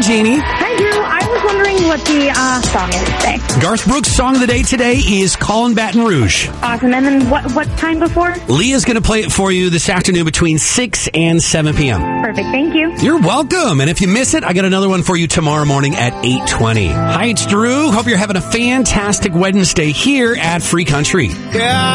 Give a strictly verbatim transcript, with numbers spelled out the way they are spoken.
Jeannie. Hi, Drew. I was wondering what the uh, song is today. Garth Brooks' song of the day today is Callin' Baton Rouge. Awesome. And then what, what time before? Leah's going to play it for you this afternoon between six and seven p.m. Perfect. Thank you. You're welcome. And if you miss it, I got another one for you tomorrow morning at eight twenty. Hi, it's Drew. Hope you're having a fantastic Wednesday here at Free Country. Yeah.